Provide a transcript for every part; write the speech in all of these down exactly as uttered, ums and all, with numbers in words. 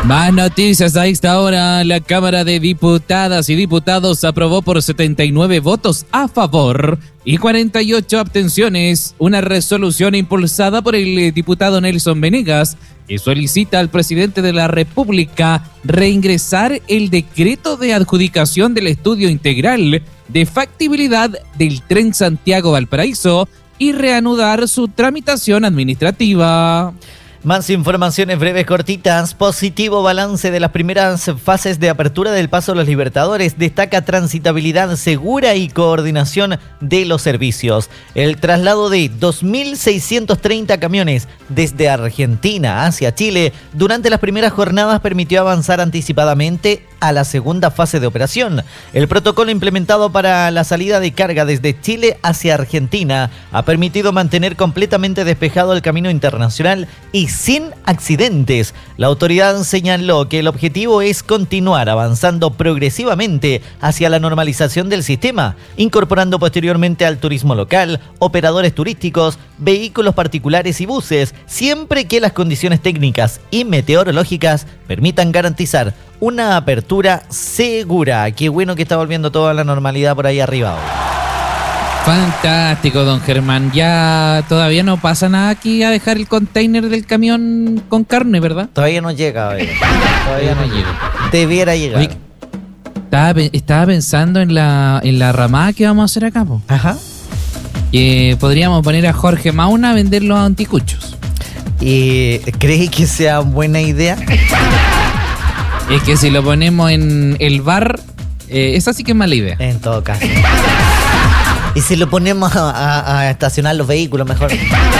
Más noticias a esta hora. La Cámara de Diputadas y Diputados aprobó por setenta y nueve votos a favor y cuarenta y ocho abstenciones una resolución impulsada por el diputado Nelson Venegas que solicita al presidente de la República reingresar el decreto de adjudicación del estudio integral de factibilidad del tren Santiago-Valparaíso y reanudar su tramitación administrativa. Más informaciones breves, cortitas. Positivo balance de las primeras fases de apertura del Paso de los Libertadores. Destaca transitabilidad segura y coordinación de los servicios. El traslado de dos mil seiscientos treinta camiones desde Argentina hacia Chile durante las primeras jornadas permitió avanzar anticipadamente a la segunda fase de operación. El protocolo implementado para la salida de carga desde Chile hacia Argentina ha permitido mantener completamente despejado el camino internacional y sin accidentes. La autoridad señaló que el objetivo es continuar avanzando progresivamente hacia la normalización del sistema, incorporando posteriormente al turismo local, operadores turísticos, vehículos particulares y buses, siempre que las condiciones técnicas y meteorológicas permitan garantizar una apertura segura. Qué bueno que está volviendo toda la normalidad por ahí arriba hoy. Fantástico, don Germán. Ya todavía no pasa nada aquí a dejar el container del camión con carne, ¿verdad? Todavía no llega, oiga. Todavía no llega. Debiera llegar. Oye, estaba, estaba pensando en la, en la ramada que vamos a hacer acá, po. Ajá. Que podríamos poner a Jorge Mauna a vender los anticuchos. ¿Y crees que sea buena idea? Es que si lo ponemos en el bar, eh, esa sí que es mala idea. En todo caso. ¿Y si lo ponemos a, a, a estacionar los vehículos mejor?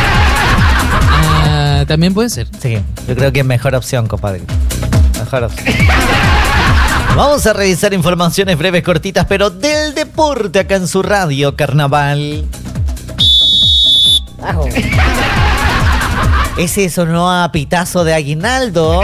Ah, también puede ser. Sí, yo creo que es mejor opción, compadre. Mejor opción. Vamos a revisar informaciones breves, cortitas, pero del deporte acá en su radio, Carnaval. Ajo. Ese sonó a pitazo de aguinaldo.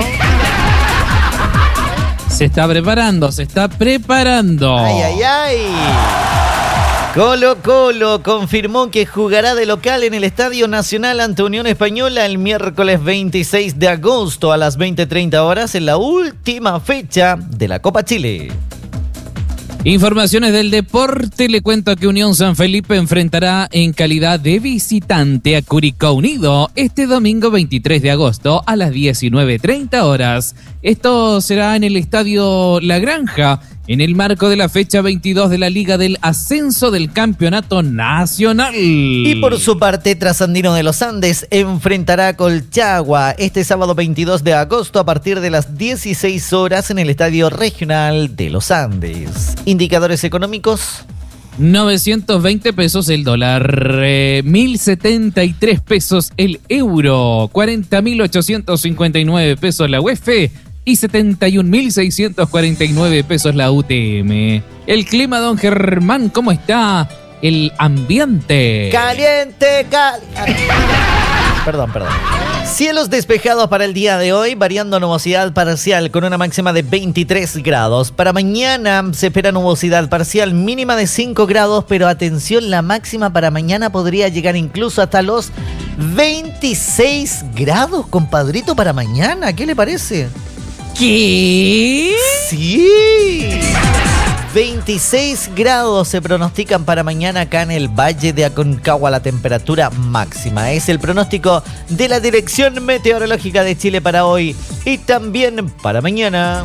Se está preparando, se está preparando. Ay, ay, ay. Colo Colo confirmó que jugará de local en el Estadio Nacional ante Unión Española el miércoles veintiséis de agosto a las veinte treinta horas en la última fecha de la Copa Chile. Informaciones del deporte. Le cuento que Unión San Felipe enfrentará en calidad de visitante a Curicó Unido este domingo veintitrés de agosto a las diecinueve treinta horas. Esto será en el Estadio La Granja, en el marco de la fecha veintidós de la Liga del Ascenso del Campeonato Nacional. Y por su parte, Trasandino de los Andes enfrentará a Colchagua este sábado veintidós de agosto a partir de las dieciséis horas en el Estadio Regional de los Andes. Indicadores económicos. novecientos veinte pesos el dólar, eh, mil setenta y tres pesos el euro, cuarenta mil ochocientos cincuenta y nueve pesos la U E F y setenta y un mil seiscientos cuarenta y nueve pesos la U T M. El clima, don Germán, ¿cómo está el ambiente? Caliente, caliente. Perdón, perdón. Cielos despejados para el día de hoy, variando nubosidad parcial con una máxima de veintitrés grados. Para mañana se espera nubosidad parcial mínima de cinco grados, pero atención, la máxima para mañana podría llegar incluso hasta los veintiséis grados, compadrito, para mañana. ¿Qué le parece? ¿Qué? Sí. veintiséis grados se pronostican para mañana acá en el Valle de Aconcagua, la temperatura máxima. Es el pronóstico de la Dirección Meteorológica de Chile para hoy y también para mañana.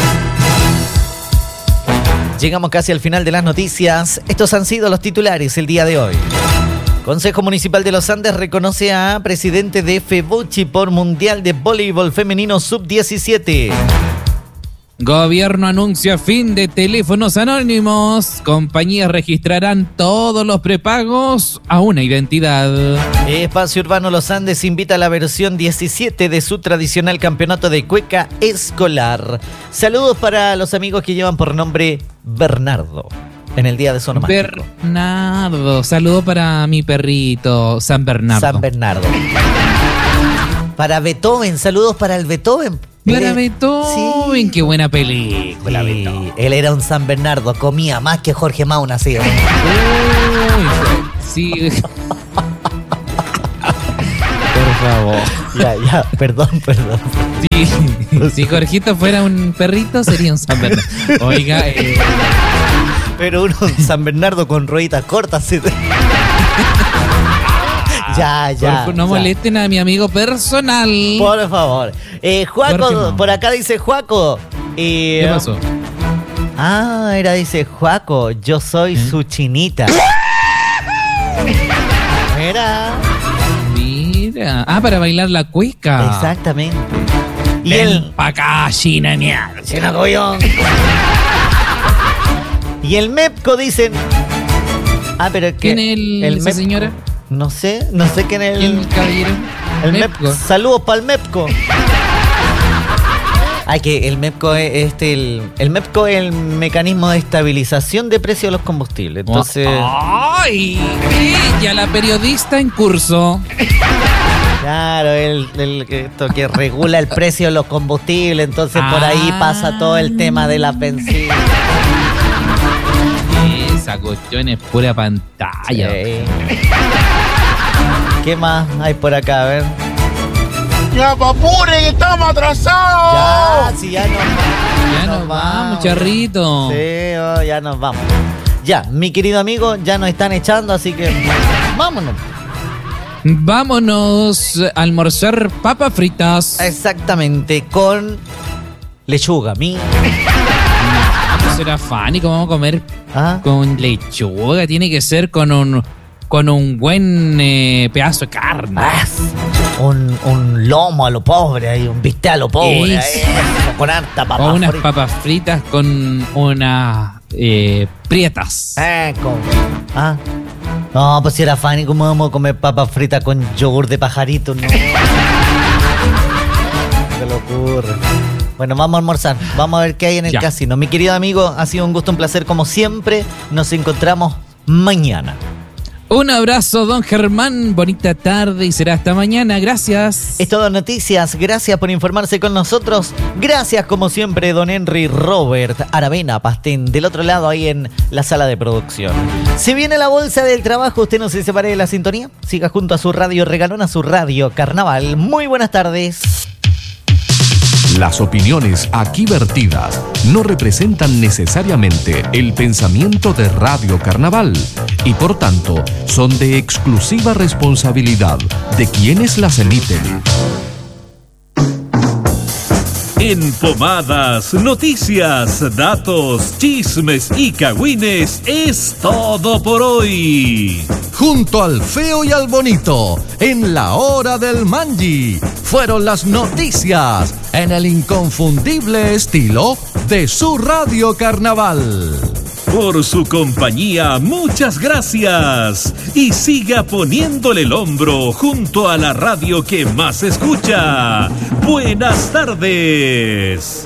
Llegamos casi al final de las noticias. Estos han sido los titulares el día de hoy. Consejo Municipal de los Andes reconoce a presidente de FEBOCHI por Mundial de Voleibol Femenino sub diecisiete. Gobierno anuncia fin de teléfonos anónimos. Compañías registrarán todos los prepagos a una identidad. Espacio Urbano Los Andes invita a la versión diecisiete de su tradicional campeonato de cueca escolar. Saludos para los amigos que llevan por nombre Bernardo en el día de su onomástico. Bernardo, saludo para mi perrito San Bernardo. San Bernardo. Para Beethoven, saludos para el Beethoven. Para Beethoven, sí. Qué buena película, Sí, Beethoven. él era un San Bernardo, comía más que Jorge Mauna, sí. Uy, sí. Por favor. Ya, ya, perdón, perdón. Sí, si Jorgito fuera un perrito, sería un San Bernardo. Oiga, eh... pero uno San Bernardo con rueditas cortas. ¿Sí? Ya, ya. Por, no ya. molesten a mi amigo personal. Por favor. Eh, Juaco, por acá dice Juaco. Eh, ¿Qué pasó? Ah, era, dice Juaco, yo soy ¿Eh? su chinita. Mira. Mira. Ah, para bailar la cueca. Exactamente. Y Ven el pa' acá, china mierda. China collón. Y el Mepco dicen. Ah, pero que. ¿Quién es el, el esa Mepco, señora? No sé, no sé quién es el. ¿Quién el caballero? El Mepco. Mepco. Saludos para el Mepco. Ay, que el Mepco es este el, el Mepco es el mecanismo de estabilización de precios de los combustibles. Entonces. ¡Ay! Ella, la periodista en curso. Claro, el, el esto que regula el precio de los combustibles. Entonces ah. por ahí pasa todo el tema de la benzina. Esa cuestión es pura pantalla. Sí. ¿Qué más hay por acá? A ver. ¡Ya, papuren! ¡Estamos atrasados! Ya, sí, ya nos vamos. Ya nos, nos vamos, vamos, charrito. Sí, oh, ya nos vamos. Ya, mi querido amigo, ya nos están echando, así que vámonos. Vámonos a almorzar papas fritas. Exactamente, con lechuga. Mi... No, será Fanny, ¿cómo vamos a comer ¿Ah? con lechuga? Tiene que ser con un... con un buen eh, pedazo de carne. Ah, un, un lomo a lo pobre, ahí, un bistec a lo pobre. Ahí, con harta papa o unas frita. papas fritas con unas eh, prietas. Eh, con, ah. No, pues si era Fanny, ¿cómo vamos a comer papas fritas con yogur de pajarito? No. ¿Qué le ocurre? Bueno, vamos a almorzar. Vamos a ver qué hay en el ya. casino. Mi querido amigo, ha sido un gusto, un placer como siempre. Nos encontramos mañana. Un abrazo, don Germán. Bonita tarde y será hasta mañana. Gracias. Es todo noticias. Gracias por informarse con nosotros. Gracias, como siempre, don Henry Robert Aravena Pastén, del otro lado ahí en la sala de producción. Se viene la bolsa del trabajo. Usted no se separe de la sintonía. Siga junto a su radio regalona, su radio Carnaval. Muy buenas tardes. Las opiniones aquí vertidas no representan necesariamente el pensamiento de Radio Carnaval y por tanto son de exclusiva responsabilidad de quienes las emiten. En Pomadas, noticias, datos, chismes y cagüines es todo por hoy. Junto al feo y al bonito, en la hora del Mangi, fueron las noticias en el inconfundible estilo de su Radio Carnaval. Por su compañía, muchas gracias. Y siga poniéndole el hombro junto a la radio que más escucha. Buenas tardes.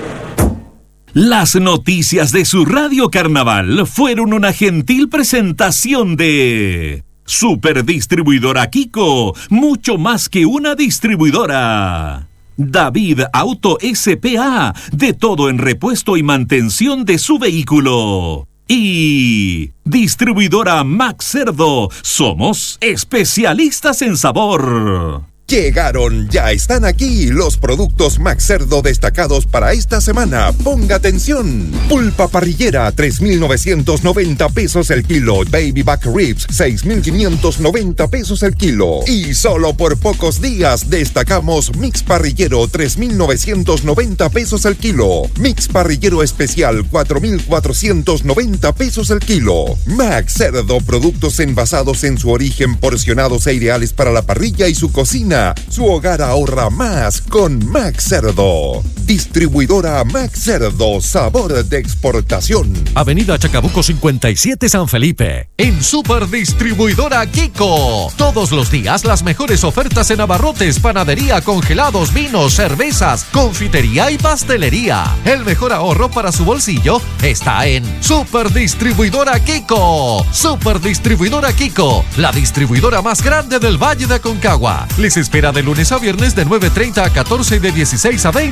Las noticias de su Radio Carnaval fueron una gentil presentación de Superdistribuidora Kiko, mucho más que una distribuidora. David Auto S P A, de todo en repuesto y mantención de su vehículo. Y Distribuidora Max Cerdo, somos especialistas en sabor. Llegaron, ya están aquí los productos Max Cerdo destacados para esta semana. Ponga atención. Pulpa parrillera, tres mil novecientos noventa pesos el kilo. Baby back ribs, seis mil quinientos noventa pesos el kilo. Y solo por pocos días destacamos mix parrillero, tres mil novecientos noventa pesos el kilo. Mix parrillero especial, cuatro mil cuatrocientos noventa pesos el kilo. Max Cerdo, productos envasados en su origen, porcionados e ideales para la parrilla y su cocina. Su hogar ahorra más con Max Cerdo. Distribuidora Max Cerdo, sabor de exportación. Avenida Chacabuco cincuenta y siete San Felipe. En Superdistribuidora Kiko. Todos los días las mejores ofertas en abarrotes, panadería, congelados, vinos, cervezas, confitería y pastelería. El mejor ahorro para su bolsillo está en Superdistribuidora Kiko. Superdistribuidora Kiko, la distribuidora más grande del Valle de Aconcagua. Les espera de lunes a viernes de nueve treinta a catorce y de dieciséis a veinte horas.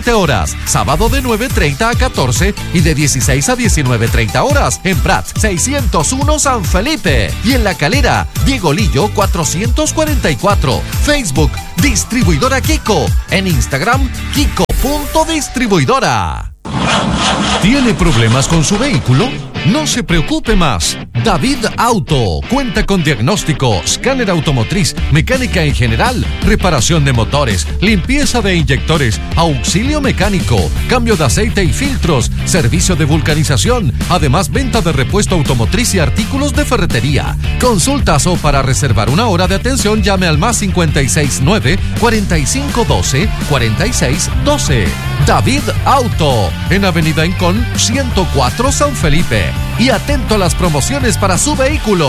horas, sábado de nueve treinta a catorce y de dieciséis a diecinueve treinta horas en Prat seiscientos uno San Felipe y en La Calera, Diego Lillo cuatrocientos cuarenta y cuatro. Facebook, Distribuidora Kiko. En Instagram, Kiko.distribuidora. ¿Tiene problemas con su vehículo? No se preocupe más. David Auto cuenta con diagnóstico, escáner automotriz, mecánica en general, reparación de motores, limpieza de inyectores, auxilio mecánico, cambio de aceite y filtros, servicio de vulcanización, además venta de repuesto automotriz y artículos de ferretería. Consultas o para reservar una hora de atención llame al más cincuenta y seis nueve, cuarenta y cinco doce, cuarenta y seis doce. David Auto, en Avenida Incón ciento cuatro San Felipe. Y atento a las promociones para su vehículo.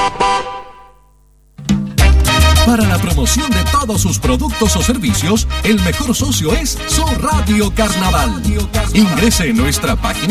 Para la promoción de todos sus productos o servicios, el mejor socio es su Radio Carnaval. Ingrese en nuestra página